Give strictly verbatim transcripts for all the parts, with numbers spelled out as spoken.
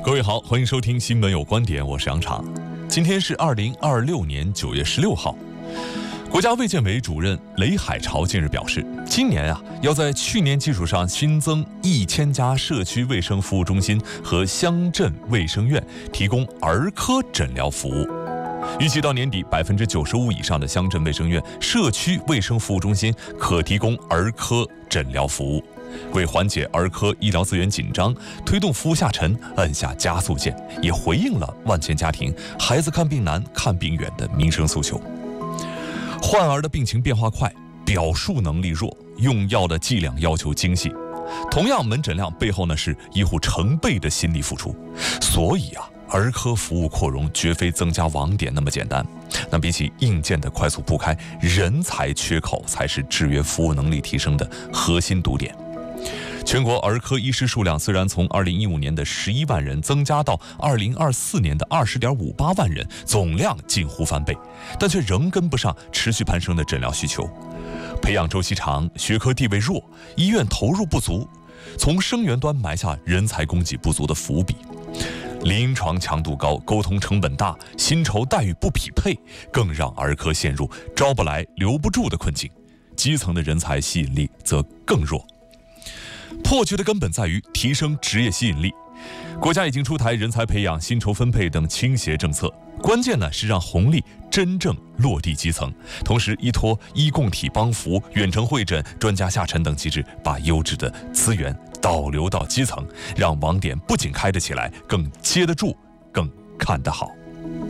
各位好，欢迎收听新闻有观点，我是杨昶。今天是二零二六年九月十六号。国家卫健委主任雷海潮近日表示，今年啊要在去年基础上新增一千家社区卫生服务中心和乡镇卫生院，提供儿科诊疗服务。预计到年底，百分之九十五以上的乡镇卫生院、社区卫生服务中心可提供儿科诊疗服务。为缓解儿科医疗资源紧张，推动服务下沉，按下加速键，也回应了万千家庭孩子看病难、看病远的民生诉求。患儿的病情变化快，表述能力弱，用药的剂量要求精细。同样门诊量背后呢，是医护成倍的心力付出。所以啊，儿科服务扩容绝非增加网点那么简单。那比起硬件的快速铺开，人才缺口才是制约服务能力提升的核心堵点。全国儿科医师数量虽然从二零一五年的十一万人增加到二零二四年的二十点五八万人，总量近乎翻倍，但却仍跟不上持续攀升的诊疗需求。培养周期长，学科地位弱，医院投入不足，从生源端埋下人才供给不足的伏笔。临床强度高，沟通成本大，薪酬待遇不匹配，更让儿科陷入招不来留不住的困境。基层的人才吸引力则更弱。破局的根本在于提升职业吸引力。国家已经出台人才培养、薪酬分配等倾斜政策，关键呢是让红利真正落地基层，同时依托医共体帮扶、远程会诊、专家下沉等机制，把优质的资源导流到基层，让网点不仅开得起来，更接得住，更看得好。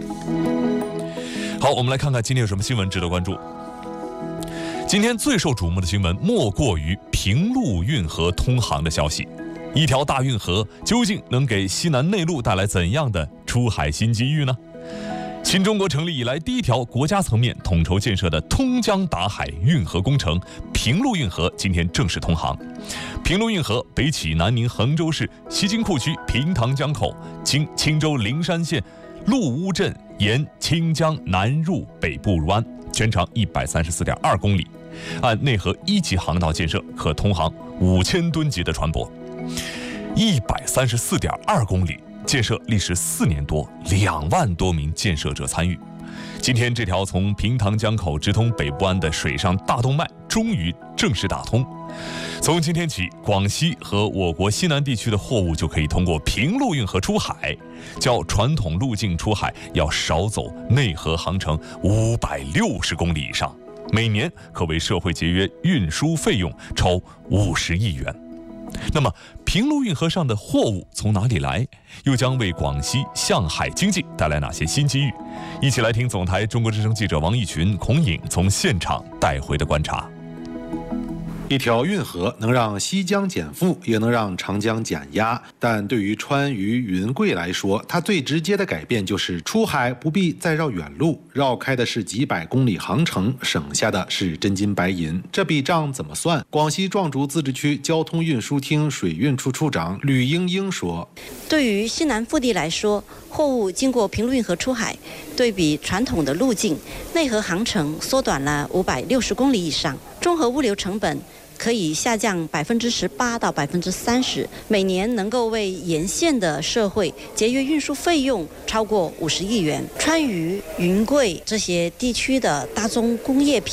好，我们来看看今天有什么新闻值得关注。今天最受瞩目的新闻莫过于平陆运河通航的消息。一条大运河究竟能给西南内陆带来怎样的出海新机遇呢？新中国成立以来第一条国家层面统筹建设的通江达海运河工程平陆运河今天正式通航。平陆运河北起南宁衡州市西京库区平塘江口，经青州灵山县陆乌镇，沿清江南入北部湾，全长一百三十四点二公里。按内河一级航道建设，可通航五千吨级的船舶。一百三十四点二公里，建设历时四年多，两万多名建设者参与。今天，这条从平塘江口直通北部湾的水上大动脉终于正式打通。从今天起，广西和我国西南地区的货物就可以通过平陆运河出海，较传统路径出海要少走内河航程五百六十公里以上。每年可为社会节约运输费用超五十亿元。那么，平陆运河上的货物从哪里来？又将为广西向海经济带来哪些新机遇？一起来听总台中国之声记者王义群、孔颖从现场带回的观察。 一条运河能让西江减负，也能让长江减压。但对于川渝云贵来说，它最直接的改变就是出海不必再绕远路，绕开的是几百公里航程，省下的是真金白银。这笔账怎么算？广西壮族自治区交通运输厅水运处处长吕英英说：“ 对于西南腹地来说，货物经过平陆运河出海，对比传统的路径，内河航程缩短了五百六十公里以上，综合物流成本可以下降百分之十八到百分之三十，每年能够为沿线的社会节约运输费用超过五十亿元。川渝、云贵这些地区的大宗工业品